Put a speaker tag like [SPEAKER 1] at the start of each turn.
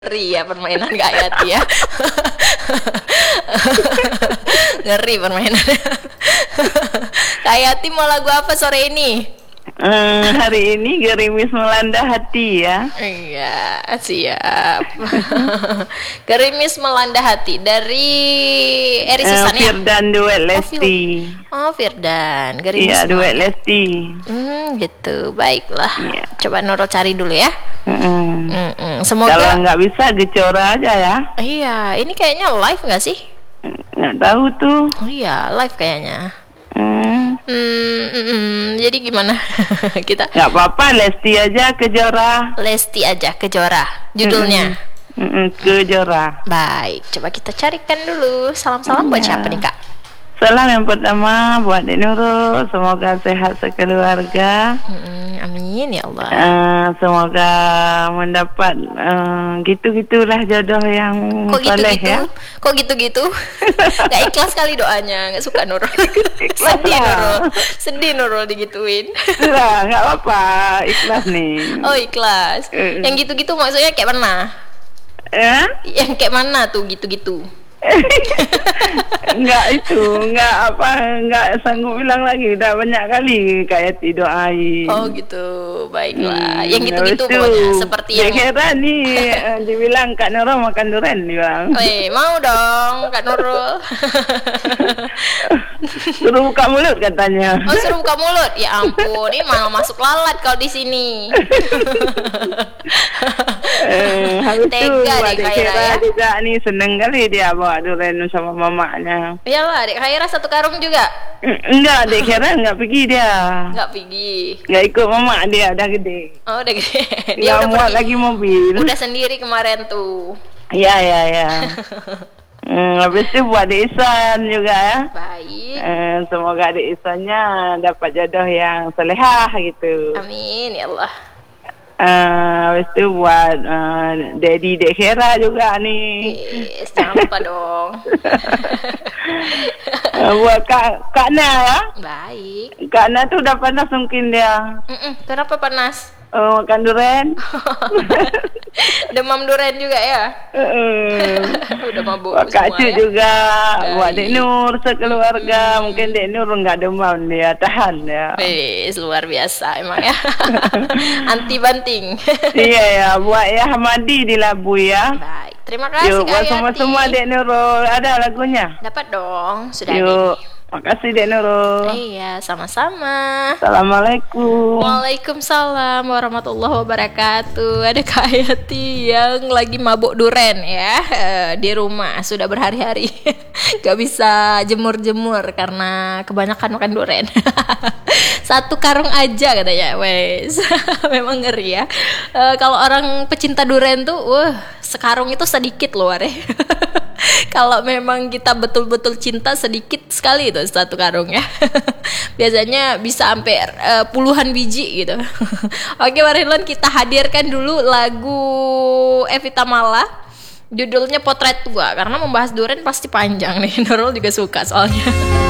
[SPEAKER 1] Ngeri ya permainan Kak Yati ya. Ngeri permainan. Kak Yati mau lagu apa sore ini?
[SPEAKER 2] Hari ini gerimis melanda hati ya.
[SPEAKER 1] Iya, siap. Gerimis melanda hati dari Eri Susan ya?
[SPEAKER 2] Firdan duet Lesti.
[SPEAKER 1] Oh, Firdan. Gerimis.
[SPEAKER 2] Iya, duet Lesti.
[SPEAKER 1] Gitu. Baiklah.
[SPEAKER 2] Iya.
[SPEAKER 1] Coba Nurul cari dulu ya. Semoga.
[SPEAKER 2] Kalau nggak bisa Gecora aja ya.
[SPEAKER 1] Iya, ini kayaknya live nggak sih?
[SPEAKER 2] Nggak tahu tuh.
[SPEAKER 1] Oh iya, live kayaknya. Jadi gimana? Kita
[SPEAKER 2] Nggak apa-apa, Lesti aja Kejora.
[SPEAKER 1] Lesti aja Kejora judulnya.
[SPEAKER 2] Kejora.
[SPEAKER 1] Baik, coba kita carikan dulu. Salam-salam buat siapa nih Kak?
[SPEAKER 2] Salam yang pertama buat Dek Nurul, semoga sehat sekeluarga.
[SPEAKER 1] Amin ya Allah.
[SPEAKER 2] Semoga mendapat gitu-gitulah jodoh yang
[SPEAKER 1] Kok
[SPEAKER 2] soleh
[SPEAKER 1] gitu-gitu?
[SPEAKER 2] ya.
[SPEAKER 1] Kok gitu-gitu? Gak ikhlas kali doanya, gak suka Nurul.
[SPEAKER 2] Ikhlas
[SPEAKER 1] Sedih
[SPEAKER 2] lah.
[SPEAKER 1] Nurul, sedih Nurul digituin.
[SPEAKER 2] Lah, nggak apa-apa, ikhlas nih.
[SPEAKER 1] Oh ikhlas. Yang gitu-gitu maksudnya kayak mana?
[SPEAKER 2] Ya?
[SPEAKER 1] Yang kayak mana tuh gitu-gitu?
[SPEAKER 2] Nggak sanggup bilang lagi, udah banyak kali kayak doain.
[SPEAKER 1] Oh gitu, baiklah. Yang gitu-gitu
[SPEAKER 2] Betul.
[SPEAKER 1] pokoknya seperti yang.
[SPEAKER 2] Kira nih dibilang Kak Nurul makan durian bilang.
[SPEAKER 1] Mau dong Kak Nurul.
[SPEAKER 2] Suruh buka mulut katanya.
[SPEAKER 1] Oh suruh buka mulut. Ya ampun, ini malah masuk lalat kalau di sini.
[SPEAKER 2] Habis itu
[SPEAKER 1] Tega deh
[SPEAKER 2] adik
[SPEAKER 1] Khaira
[SPEAKER 2] Kira
[SPEAKER 1] ya.
[SPEAKER 2] juga nih seneng kali dia bawa durian sama mamanya.
[SPEAKER 1] Iyalah, Adik Khaira satu karung juga.
[SPEAKER 2] Enggak, adik Kira nggak pergi dia.
[SPEAKER 1] Nggak pergi.
[SPEAKER 2] Nggak ikut mama, dia udah gede.
[SPEAKER 1] Oh udah gede. Dia
[SPEAKER 2] Nggak
[SPEAKER 1] udah
[SPEAKER 2] muat
[SPEAKER 1] pergi.
[SPEAKER 2] lagi mobil.
[SPEAKER 1] Udah sendiri kemarin tuh.
[SPEAKER 2] Ya. Habis itu buat Adik Isan juga ya.
[SPEAKER 1] Baik.
[SPEAKER 2] Semoga Adik Isannya dapat jodoh yang solehah gitu.
[SPEAKER 1] Amin ya Allah.
[SPEAKER 2] Habis itu buat Daddy Dek Kira juga nih.
[SPEAKER 1] Jangan lupa dong.
[SPEAKER 2] Buat Kak Na ya.
[SPEAKER 1] Baik.
[SPEAKER 2] Kak Na tuh udah panas mungkin dia.
[SPEAKER 1] Kenapa panas?
[SPEAKER 2] Makan durian.
[SPEAKER 1] Demam durian juga ya? Udah mabuk
[SPEAKER 2] Buat Kak
[SPEAKER 1] semua
[SPEAKER 2] Cuk
[SPEAKER 1] ya?
[SPEAKER 2] juga.
[SPEAKER 1] Baik.
[SPEAKER 2] Buat Dek Nur sekeluarga. Mungkin Dek Nur nggak demam, dia tahan ya.
[SPEAKER 1] Wis, luar biasa emang ya. Anti banting.
[SPEAKER 2] Iya ya, buat ya Hamadi di Labu ya.
[SPEAKER 1] Baik, terima kasih
[SPEAKER 2] Yuk,
[SPEAKER 1] Kak
[SPEAKER 2] buat
[SPEAKER 1] Yati.
[SPEAKER 2] semua-semua Dek Nurul. Ada lagunya?
[SPEAKER 1] Dapat dong, sudah
[SPEAKER 2] Yuk,
[SPEAKER 1] ada.
[SPEAKER 2] makasih Dek Nurul.
[SPEAKER 1] Iya, sama-sama.
[SPEAKER 2] Assalamualaikum.
[SPEAKER 1] Waalaikumsalam warahmatullahi wabarakatuh. Ada Kak Yati yang lagi mabuk duren ya, di rumah sudah berhari-hari. Gak bisa jemur-jemur karena kebanyakan makan duren. Satu karung aja katanya, wes. Memang ngeri ya. Kalau orang pecinta duren tuh, sekarung itu sedikit loh, ya. Kalau memang kita betul-betul cinta, sedikit sekali itu satu karung ya. Biasanya bisa sampai puluhan biji gitu. Oke, Marilyn, kita hadirkan dulu lagu Evita Mala. Judulnya Potret Tua, karena membahas durian pasti panjang nih. Nurul juga suka soalnya.